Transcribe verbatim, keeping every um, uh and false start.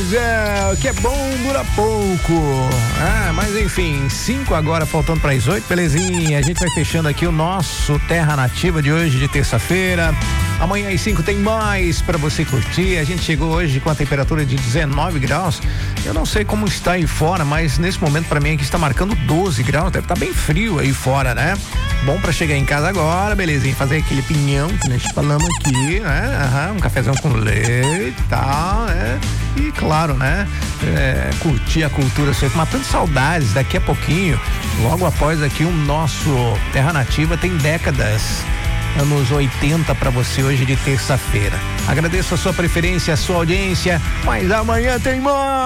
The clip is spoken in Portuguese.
Pois é, o que é bom dura pouco. Ah, mas enfim, cinco agora, faltando para as oito, belezinha. A gente vai fechando aqui o nosso Terra Nativa de hoje, de terça-feira. Amanhã às cinco tem mais para você curtir. A gente chegou hoje com a temperatura de dezenove graus. Eu não sei como está aí fora, mas nesse momento para mim aqui está marcando doze graus. Deve estar bem frio aí fora, né? Bom para chegar em casa agora, belezinha. Fazer aquele pinhão que nós falamos aqui, né? Aham, um cafezão com leite e tal, né? E claro, né? É, curtir a cultura seca, matando saudades. Daqui a pouquinho, logo após aqui, o nosso Terra Nativa tem décadas. Anos oitenta para você hoje de terça-feira. Agradeço a sua preferência, a sua audiência, mas amanhã tem mais.